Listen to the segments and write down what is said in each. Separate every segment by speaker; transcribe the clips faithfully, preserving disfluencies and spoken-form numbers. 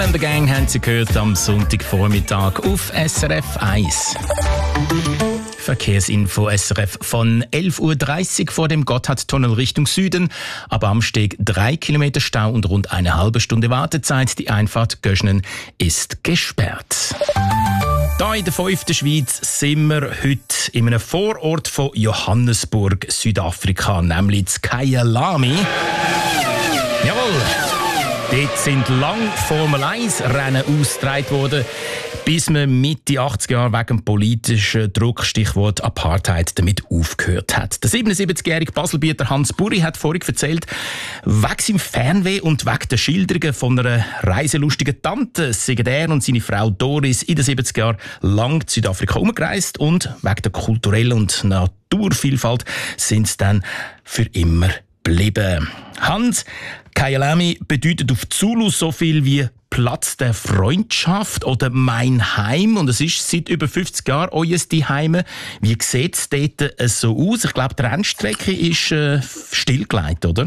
Speaker 1: The Gang haben Sie gehört am Sonntagvormittag auf S R F eins. Verkehrsinfo S R F von elf Uhr dreißig vor dem Gotthardtunnel Richtung Süden. Ab Amsteg drei Kilometer Stau und rund eine halbe Stunde Wartezeit. Die Einfahrt Göschnen ist gesperrt. Hier in der fünften Schweiz sind wir heute in einem Vorort von Johannesburg, Südafrika, nämlich in Kyalami. Jawohl! Dort sind lang Formel eins Rennen ausgetragen worden, bis man Mitte achtziger Jahre wegen politischen Druck, Stichwort Apartheid, damit aufgehört hat. Der siebenundsiebzigjährige Baselbieter Hans Buri hat vorhin erzählt, wegen seinem Fernweh und wegen der Schilderungen von einer reiselustigen Tante sind er und seine Frau Doris in den siebziger Jahren lang zu Südafrika umgereist und wegen der kulturellen und Naturvielfalt sind sie dann für immer geblieben. Hans, Kyalami bedeutet auf Zulu so viel wie Platz der Freundschaft oder mein Heim. Und es ist seit über fünfzig Jahren euer Zuhause. Wie sieht es dort so aus? Ich glaube, die Rennstrecke ist äh, stillgelegt, oder?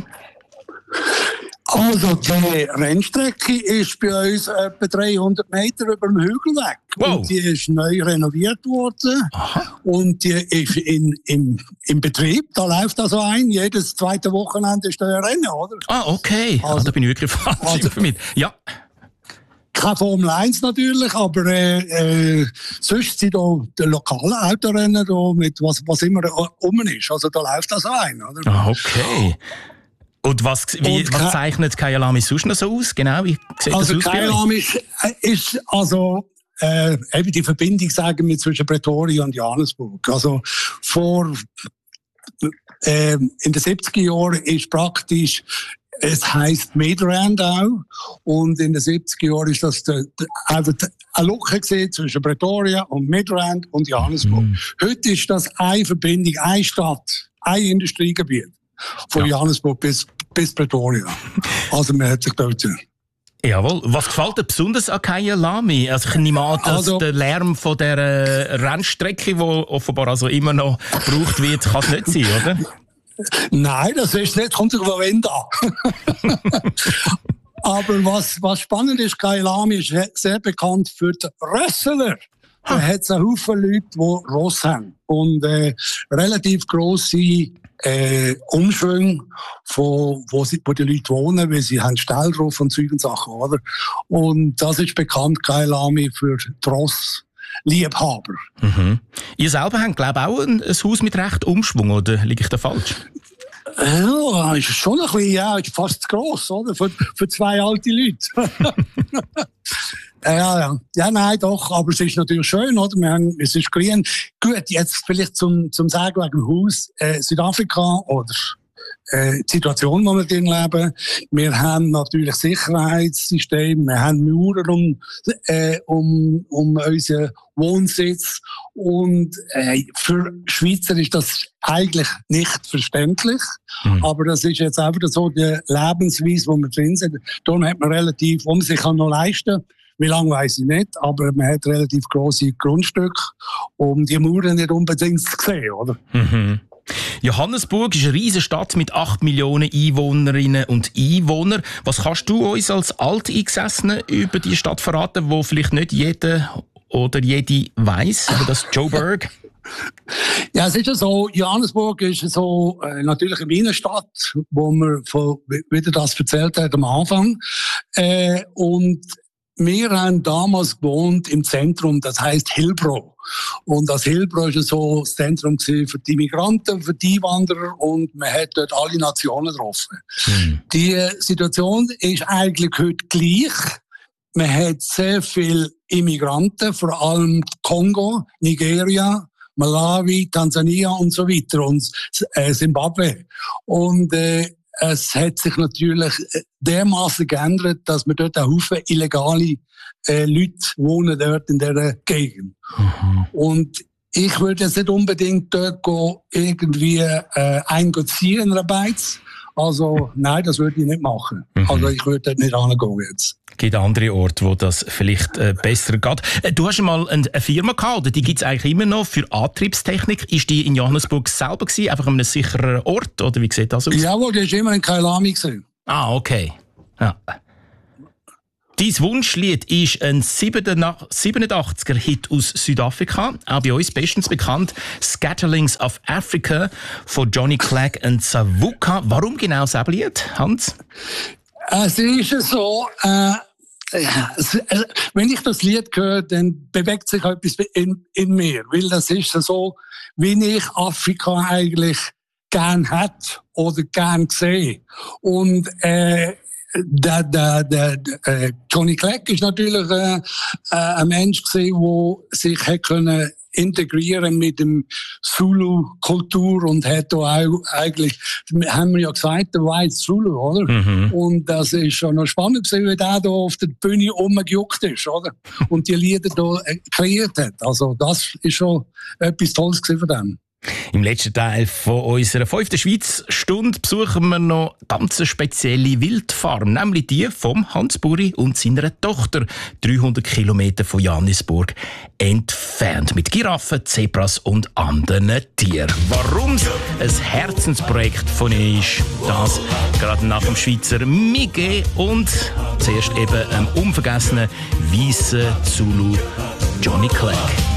Speaker 2: Also die Rennstrecke ist bei uns etwa dreihundert Meter über dem Hügel weg.
Speaker 1: Wow.
Speaker 2: Und die ist neu renoviert worden.
Speaker 1: Aha.
Speaker 2: Und die ist in, in, in Betrieb. Da läuft also ein. Jedes zweite Wochenende ist da ein Rennen, oder?
Speaker 1: Ah, okay. Also, ah, da bin ich wirklich falsch
Speaker 2: also,
Speaker 1: informiert. Ja.
Speaker 2: Keine Formel eins natürlich, aber äh, äh, sonst sind da die lokalen Autorennen da mit was, was immer rum ist. Also da läuft das ein, oder?
Speaker 1: Ah, okay. Und was, wie,
Speaker 2: Und
Speaker 1: was zeichnet Kyalami sonst noch so aus? Genau, wie sieht
Speaker 2: also
Speaker 1: das aus?
Speaker 2: Kyalami ist, ist also äh, eben die Verbindung, sagen wir, zwischen Pretoria und Johannesburg. Also vor äh, in den siebziger Jahren ist praktisch, es heisst Midrand auch, und in den siebziger Jahren ist das de, de, einfach eine Lücke gesehen zwischen Pretoria und Midrand und Johannesburg. Mm. Heute ist das eine Verbindung, eine Stadt, ein Industriegebiet. Von ja. Johannesburg bis, bis Pretoria. Also man hat sich dort...
Speaker 1: Jawohl. Was gefällt dir besonders an Kyalami? Also ich nehme an, dass also, der Lärm von der Rennstrecke, die offenbar also immer noch gebraucht wird, kann es nicht sein, oder?
Speaker 2: Nein, das ist nicht, kommt sich von Wende an. Aber was, was spannend ist, Kyalami ist sehr bekannt für die Wrestler. Da hat es einen Haufen Leute, die Ross haben. Und äh, relativ grosse äh, Umschwünge, von, wo, sie, wo die Leute wohnen, weil sie haben Stall drauf und solche Sachen, oder? Und das ist bekannt, Kyalami, für die Ross-Liebhaber.
Speaker 1: Mhm. Ihr selber habt, glaube ich, auch ein, ein Haus mit recht Umschwung, oder liege ich da falsch?
Speaker 2: Ja, ist schon ein bisschen, ja, ist fast zu gross, oder? Für, für zwei alte Leute. Ja, ja. Ja, nein, doch. Aber es ist natürlich schön, oder? Wir haben, es ist grün. Gut, jetzt vielleicht zum, zum Sagen wegen dem Haus, äh, Südafrika oder, äh, die Situation, in der wir drin leben. Wir haben natürlich Sicherheitssysteme. Wir haben Mauern um, äh, um, um unseren Wohnsitz. Und, äh, für Schweizer ist das eigentlich nicht verständlich. Mhm. Aber das ist jetzt einfach so die Lebensweise, wo wir drin sind. Darum hat man relativ, wo man sich kann noch leisten kann. Wie lange weiss ich nicht, aber man hat relativ grosse Grundstücke, um die Mauern nicht unbedingt zu sehen, oder?
Speaker 1: Mhm. Johannesburg ist eine riesige Stadt mit acht Millionen Einwohnerinnen und Einwohnern. Was kannst du uns als Alteingesessene über die Stadt verraten, wo vielleicht nicht jeder oder jede weiss, über das Joburg?
Speaker 2: Ja, es ist ja so, Johannesburg ist so äh, natürlich eine Minenstadt, wo man von, wieder das erzählt hat am Anfang. Äh, und wir haben damals gewohnt im Zentrum, das heisst Hillbrow. Und das Hillbrow war so das Zentrum für die Migranten, für die Einwanderer, und man hat dort alle Nationen getroffen. Mhm. Die Situation ist eigentlich heute gleich. Man hat sehr viele Immigranten, vor allem Kongo, Nigeria, Malawi, Tansania und so weiter und äh, Zimbabwe. Und äh, es hat sich natürlich dermaßen geändert, dass wir dort einen Haufen illegale äh, Leute wohnen dort in dieser Gegend. Mhm. Und ich würde jetzt nicht unbedingt dort gehen, irgendwie äh, einziehen in einer Beiz. Also nein, das würde ich nicht machen. Mhm. Also ich würde dort nicht hingehen jetzt.
Speaker 1: Es gibt andere Orte, wo das vielleicht äh, besser geht. Äh, du hast mal eine, eine Firma gehabt, oder die gibt es eigentlich immer noch, für Antriebstechnik. Ist die in Johannesburg selber gewesen, einfach an einem sicheren Ort, oder wie sieht das aus?
Speaker 2: Jawohl, die war immer in Kyalami gewesen.
Speaker 1: Ah, okay. Ja. Dein Wunschlied ist ein siebenundachtziger-Hit aus Südafrika, auch bei uns bestens bekannt, «Scatterlings of Africa» von Johnny Clegg und Savuka. Warum genau das Lied, Hans?
Speaker 2: Es ist so, äh, wenn ich das Lied höre, dann bewegt sich etwas in, in mir, weil das ist so, wie ich Afrika eigentlich gern hätte oder gern sehe. Und äh, Der, der, der, der Johnny Clegg ist natürlich äh, ein Mensch gewesen, der sich hat können integrieren mit dem Zulu-Kultur und hat da auch eigentlich, haben wir ja gesagt, der White Zulu, oder? Mhm. Und das ist schon noch spannend gewesen, wie der da auf der Bühne rumgejuckt ist, oder? Und die Lieder da kreiert hat. Also das ist schon etwas Tolles gewesen von dem.
Speaker 1: Im letzten Teil von unserer fünften Schweiz-Stunde besuchen wir noch eine ganz spezielle Wildfarm, nämlich die vom Hans Buri und seiner Tochter, dreihundert Kilometer von Johannisburg entfernt, mit Giraffen, Zebras und anderen Tieren. Warum es ein Herzensprojekt von ihnen ist, das gerade nach dem Schweizer Mige und zuerst eben einem unvergessenen weißen Zulu Johnny Clegg.